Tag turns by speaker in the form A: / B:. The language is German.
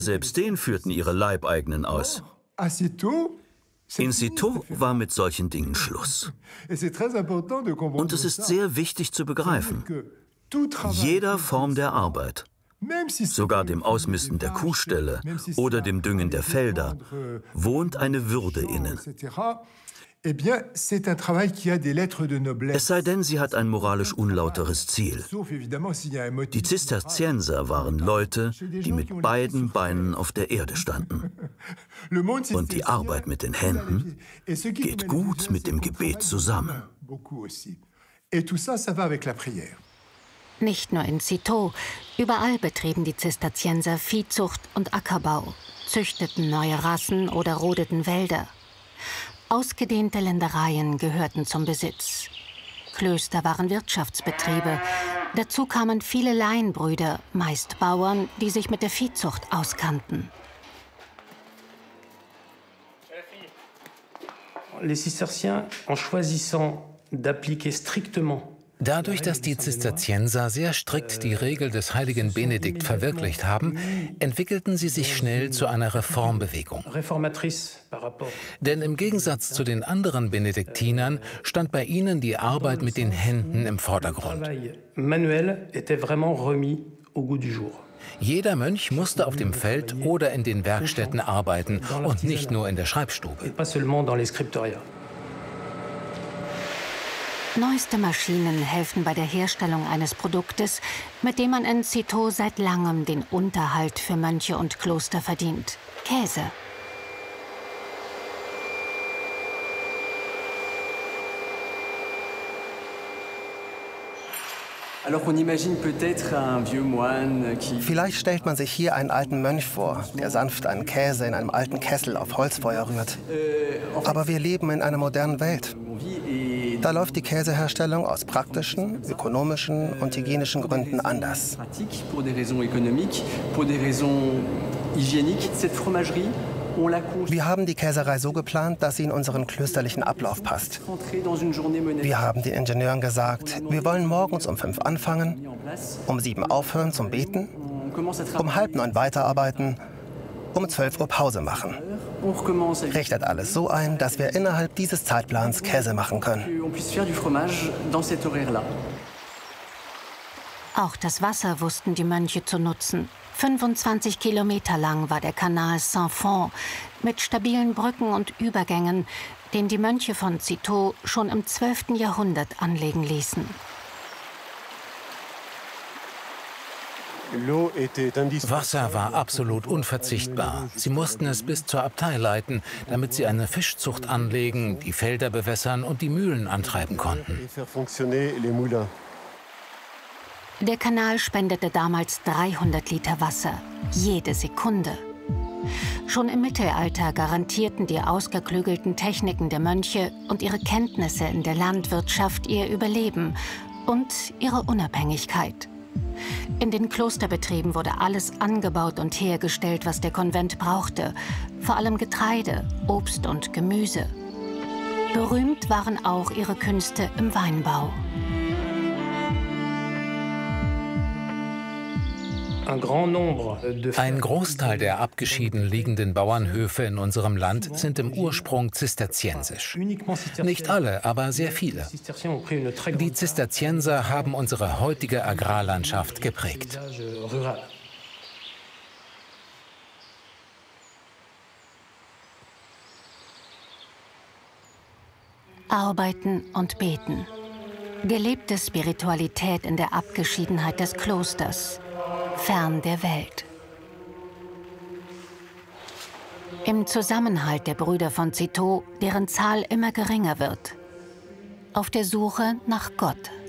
A: Selbst den führten ihre Leibeigenen aus. In Cîteaux war mit solchen Dingen Schluss. Und es ist sehr wichtig zu begreifen, jeder Form der Arbeit, sogar dem Ausmisten der Kuhställe oder dem Düngen der Felder, wohnt eine Würde inne. Es sei denn, sie hat ein moralisch unlauteres Ziel. Die Zisterzienser waren Leute, die mit beiden Beinen auf der Erde standen. Und die Arbeit mit den Händen geht gut mit dem Gebet zusammen.
B: Nicht nur in Cîteaux, überall betrieben die Zisterzienser Viehzucht und Ackerbau, züchteten neue Rassen oder rodeten Wälder. Ausgedehnte Ländereien gehörten zum Besitz. Klöster waren Wirtschaftsbetriebe. Dazu kamen viele Laienbrüder, meist Bauern, die sich mit der Viehzucht auskannten.
C: Les Cisterciens, en choisissant d'appliquer strictement.
D: Dadurch, dass die Zisterzienser sehr strikt die Regel des heiligen Benedikt verwirklicht haben, entwickelten sie sich schnell zu einer Reformbewegung. Denn im Gegensatz zu den anderen Benediktinern stand bei ihnen die Arbeit mit den Händen im Vordergrund. Jeder Mönch musste auf dem Feld oder in den Werkstätten arbeiten und nicht nur in der Schreibstube.
B: Neueste Maschinen helfen bei der Herstellung eines Produktes, mit dem man in Cîteaux seit langem den Unterhalt für Mönche und Kloster verdient: Käse.
E: Vielleicht stellt man sich hier einen alten Mönch vor, der sanft einen Käse in einem alten Kessel auf Holzfeuer rührt. Aber wir leben in einer modernen Welt. Da läuft die Käseherstellung aus praktischen, ökonomischen und hygienischen Gründen anders. Wir haben die Käserei so geplant, dass sie in unseren klösterlichen Ablauf passt. Wir haben den Ingenieuren gesagt, wir wollen morgens um 5 anfangen, um 7 aufhören zum Beten, um 8:30 weiterarbeiten, um 12 Uhr Pause machen. Richtet alles so ein, dass wir innerhalb dieses Zeitplans Käse machen können.
B: Auch das Wasser wussten die Mönche zu nutzen. 25 Kilometer lang war der Kanal Saint-Fond mit stabilen Brücken und Übergängen, den die Mönche von Cîteaux schon im 12. Jahrhundert anlegen ließen.
D: Wasser war absolut unverzichtbar. Sie mussten es bis zur Abtei leiten, damit sie eine Fischzucht anlegen, die Felder bewässern und die Mühlen antreiben konnten.
B: Der Kanal spendete damals 300 Liter Wasser, jede Sekunde. Schon im Mittelalter garantierten die ausgeklügelten Techniken der Mönche und ihre Kenntnisse in der Landwirtschaft ihr Überleben und ihre Unabhängigkeit. In den Klosterbetrieben wurde alles angebaut und hergestellt, was der Konvent brauchte, vor allem Getreide, Obst und Gemüse. Berühmt waren auch ihre Künste im Weinbau.
D: Ein Großteil der abgeschieden liegenden Bauernhöfe in unserem Land sind im Ursprung zisterziensisch. Nicht alle, aber sehr viele. Die Zisterzienser haben unsere heutige Agrarlandschaft geprägt.
B: Arbeiten und Beten. Gelebte Spiritualität in der Abgeschiedenheit des Klosters. Fern der Welt. Im Zusammenhalt der Brüder von Cîteaux, deren Zahl immer geringer wird. Auf der Suche nach Gott.